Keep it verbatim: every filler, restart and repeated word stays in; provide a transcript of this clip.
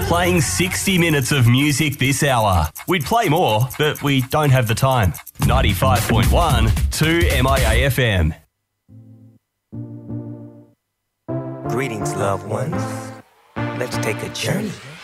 playing sixty minutes of music this hour. We'd play more, but we don't have the time. ninety-five point one to M I A F M. Greetings, loved ones. Let's take a journey